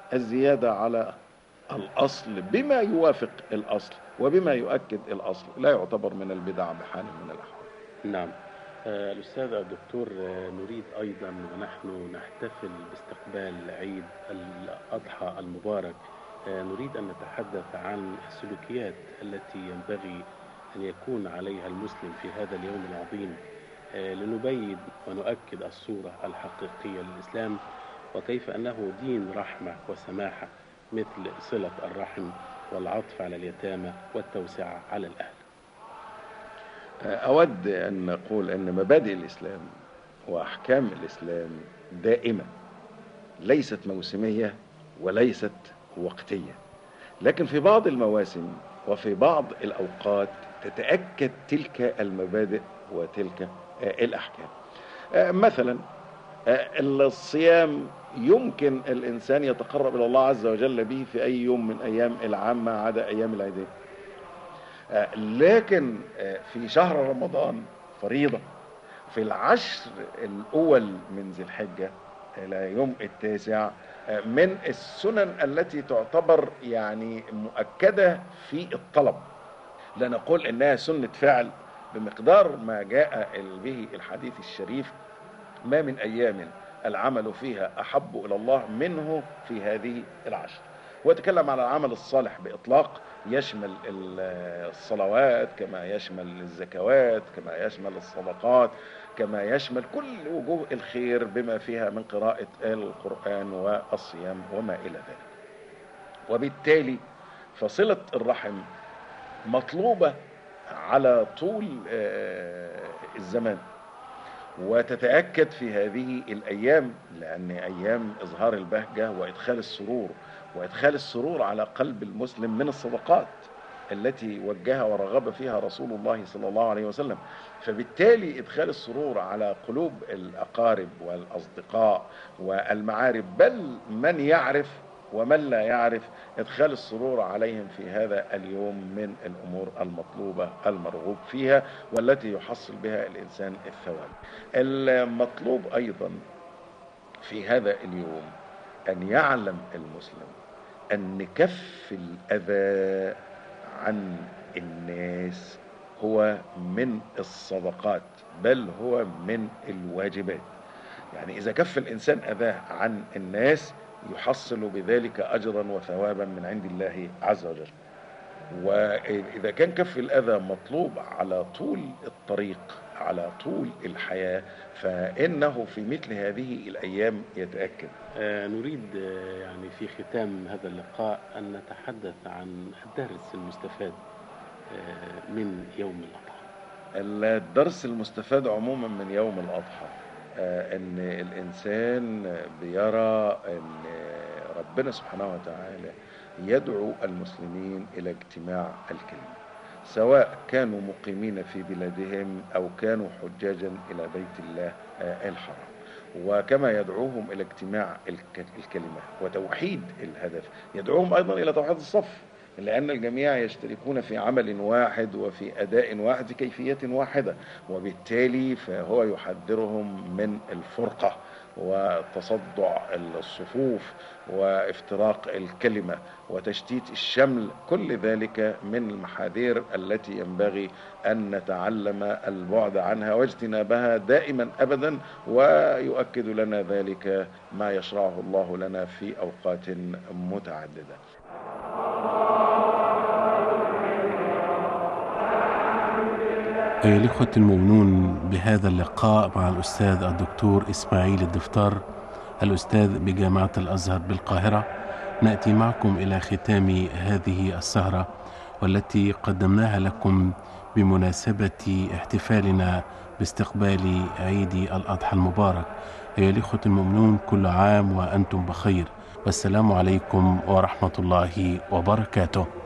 الزيادة على الأصل بما يوافق الأصل وبما يؤكد الأصل لا يعتبر من البدع بحال من الأحوال. نعم. الأستاذ الدكتور، نريد أيضا ونحن نحتفل باستقبال عيد الأضحى المبارك، نريد أن نتحدث عن السلوكيات التي ينبغي أن يكون عليها المسلم في هذا اليوم العظيم، لنبين ونؤكد الصورة الحقيقية للإسلام، وكيف أنه دين رحمة وسماحة، مثل صلة الرحم والعطف على اليتامى والتوسعة على الأهل. أود أن نقول أن مبادئ الإسلام وأحكام الإسلام دائمة، ليست موسمية وليست وقتية، لكن في بعض المواسم وفي بعض الأوقات تتأكد تلك المبادئ وتلك الأحكام. مثلا الصيام يمكن الإنسان يتقرب إلى الله عز وجل به في أي يوم من أيام العام ما عدا أيام العيدين، لكن في شهر رمضان فريضة في العشر الأول من ذي الحجة إلى يوم التاسع من السنن التي تعتبر يعني مؤكدة في الطلب، لا نقول إنها سنة فعل بمقدار ما جاء به الحديث الشريف: ما من أيام العمل فيها أحب إلى الله منه في هذه العشر. ويتكلم على العمل الصالح بإطلاق، يشمل الصلوات كما يشمل الزكوات كما يشمل الصدقات كما يشمل كل وجوه الخير بما فيها من قراءة القرآن والصيام وما إلى ذلك. وبالتالي فصلة الرحم مطلوبة على طول الزمان، وتتأكد في هذه الأيام، لأن أيام إظهار البهجة وإدخال السرور على قلب المسلم من الصدقات التي وجه ورغب فيها رسول الله صلى الله عليه وسلم. فبالتالي إدخال السرور على قلوب الأقارب والأصدقاء والمعارف، بل من يعرف ومن لا يعرف، إدخال السرور عليهم في هذا اليوم من الأمور المطلوبة المرغوب فيها والتي يحصل بها الإنسان الثواب. المطلوب أيضا في هذا اليوم أن يعلم المسلم أن كف الأذى عن الناس هو من الصدقات، بل هو من الواجبات. يعني إذا كف الإنسان أذاه عن الناس يحصل بذلك أجرا وثوابا من عند الله عز وجل. وإذا كان كف الأذى مطلوب على طول الطريق على طول الحياة، فإنه في مثل هذه الأيام يتأكد. نريد يعني في ختام هذا اللقاء أن نتحدث عن الدرس المستفاد من يوم الأضحى. الدرس المستفاد عموما من يوم الأضحى أن الإنسان بيرى أن ربنا سبحانه وتعالى يدعو المسلمين إلى اجتماع الكلمة، سواء كانوا مقيمين في بلادهم أو كانوا حجاجا إلى بيت الله الحرام. وكما يدعوهم إلى اجتماع الكلمة وتوحيد الهدف، يدعوهم أيضا إلى توحيد الصف، لأن الجميع يشتركون في عمل واحد وفي أداء واحد في كيفية واحدة، وبالتالي فهو يحذرهم من الفرقة وتصدع الصفوف وافتراق الكلمة وتشتيت الشمل. كل ذلك من المحاذير التي ينبغي أن نتعلم البعد عنها واجتنابها دائما أبدا، ويؤكد لنا ذلك ما يشرعه الله لنا في أوقات متعددة. أيها الإخوة المؤمنون، بهذا اللقاء مع الأستاذ الدكتور إسماعيل الدفتر، الأستاذ بجامعة الأزهر بالقاهرة، نأتي معكم إلى ختام هذه السهرة والتي قدمناها لكم بمناسبة احتفالنا باستقبال عيد الأضحى المبارك. أيها الإخوة المؤمنون، كل عام وأنتم بخير، والسلام عليكم ورحمة الله وبركاته.